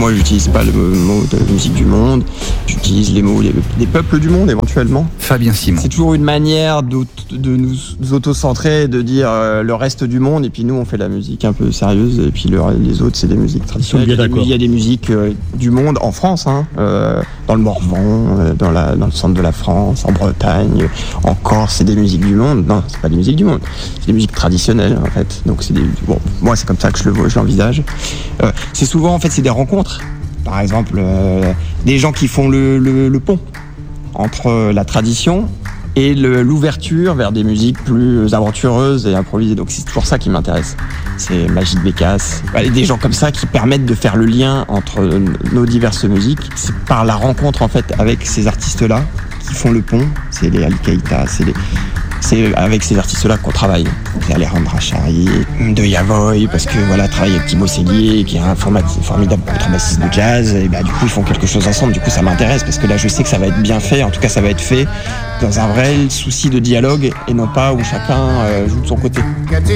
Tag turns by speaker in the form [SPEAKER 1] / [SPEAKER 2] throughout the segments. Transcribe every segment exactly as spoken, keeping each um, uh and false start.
[SPEAKER 1] moi, j'utilise pas le mot de musique du monde, j'utilise les mots des, des peuples du monde éventuellement.
[SPEAKER 2] Fabien Simon.
[SPEAKER 1] C'est toujours une manière de nous auto-centrer, de dire euh, le reste du monde, et puis nous on fait la musique un peu sérieuse, et puis le, les autres c'est des musiques traditionnelles.
[SPEAKER 3] Bien d'accord.
[SPEAKER 1] Il y a des musiques euh, du monde en France, hein, euh, dans le Morvan, euh, dans, la, dans le centre de la France, en Bretagne, en Corse, c'est des musiques du monde. Non, c'est pas des musiques du monde, c'est des musiques traditionnelles en fait. Donc c'est des, bon, moi c'est comme ça que je le vois, je l'envisage. Euh, c'est souvent en fait c'est des rencontres. Par exemple, euh, des gens qui font le, le, le pont entre la tradition et le, l'ouverture vers des musiques plus aventureuses et improvisées. Donc c'est toujours ça qui m'intéresse. C'est Magid Bécasse, des gens comme ça qui permettent de faire le lien entre nos diverses musiques. C'est par la rencontre en fait avec ces artistes-là qui font le pont. C'est les Ali Keïta, c'est les... C'est avec ces artistes-là qu'on travaille. C'est Alejandro Achari, de Yavoy, parce que voilà, travaille avec Thibaut Sellier, qui est un formidable contrebassiste de jazz, et bah du coup ils font quelque chose ensemble. Du coup ça m'intéresse parce que là je sais que ça va être bien fait. En tout cas ça va être fait dans un vrai souci de dialogue et non pas où chacun euh, joue de son côté.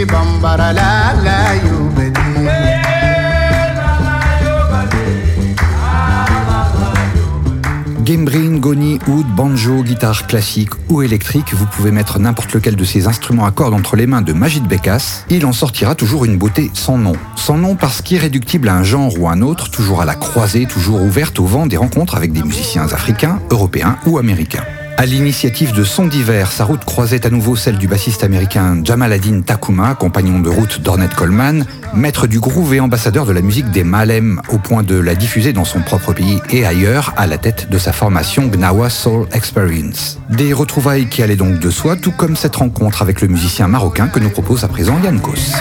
[SPEAKER 2] Guembrin, goni, oud, banjo, guitare classique ou électrique, vous pouvez mettre n'importe lequel de ces instruments à cordes entre les mains de Magid Bécasse, il en sortira toujours une beauté sans nom. Sans nom parce qu'irréductible à un genre ou un autre, toujours à la croisée, toujours ouverte au vent des rencontres avec des musiciens africains, européens ou américains. À l'initiative de Son d'hiver, sa route croisait à nouveau celle du bassiste américain Jamal Ad-Din Tacuma, compagnon de route d'Ornette Coleman, maître du groove et ambassadeur de la musique des Malem, au point de la diffuser dans son propre pays et ailleurs, à la tête de sa formation Gnawa Soul Experience. Des retrouvailles qui allaient donc de soi, tout comme cette rencontre avec le musicien marocain que nous propose à présent Yann Kos.